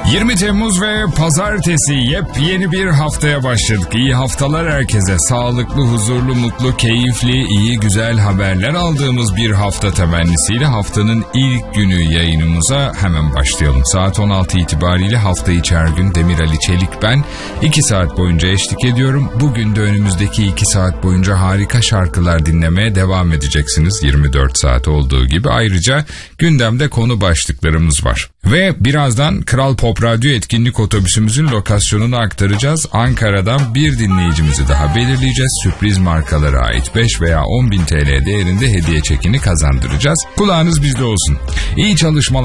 20 Temmuz ve pazartesi yepyeni bir haftaya başladık. İyi haftalar herkese. Sağlıklı, huzurlu, mutlu, keyifli, iyi, güzel haberler aldığımız bir hafta temennisiyle haftanın ilk günü yayınımıza hemen başlayalım. Saat 16 itibariyle hafta içi her gün Demir Ali Çelik ben 2 saat boyunca eşlik ediyorum. Bugün de önümüzdeki 2 saat boyunca harika şarkılar dinlemeye devam edeceksiniz 24 saat olduğu gibi. Ayrıca gündemde konu başlıklarımız var. Ve birazdan Kral Pop Radyo etkinlik otobüsümüzün lokasyonunu aktaracağız. Ankara'dan bir dinleyicimizi daha belirleyeceğiz. Sürpriz markalara ait 5 veya 10.000 TL değerinde hediye çekini kazandıracağız. Kulağınız bizde olsun. İyi çalışmalar.